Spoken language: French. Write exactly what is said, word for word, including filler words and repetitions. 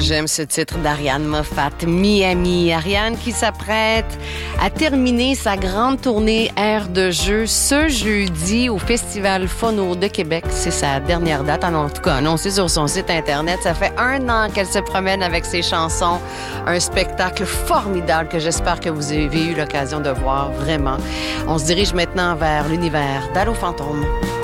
j'aime ce titre d'Ariane Moffat, Miami. Ariane qui s'apprête à terminer sa grande tournée Air de jeu ce jeudi au Festival Phono de Québec. C'est sa dernière date, en tout cas annoncée sur son site Internet. Ça fait un an qu'elle se promène avec ses chansons. Un spectacle formidable que j'espère que vous avez eu l'occasion de voir, vraiment. On se dirige maintenant vers l'univers d'Allô Fantôme.